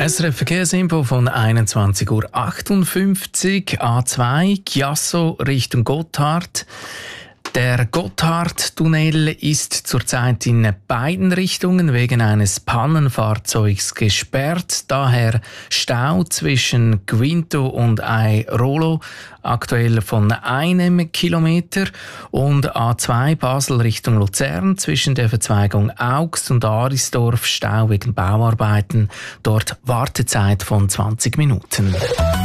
SRF Verkehrsinfo von 21:58 Uhr. A2 Chiasso Richtung Gotthard. Der Gotthardtunnel ist zurzeit in beiden Richtungen wegen eines Pannenfahrzeugs gesperrt. Daher Stau zwischen Quinto und Airolo, aktuell von 1 Kilometer. Und A2 Basel Richtung Luzern zwischen der Verzweigung Augst und Arisdorf Stau wegen Bauarbeiten. Dort Wartezeit von 20 Minuten.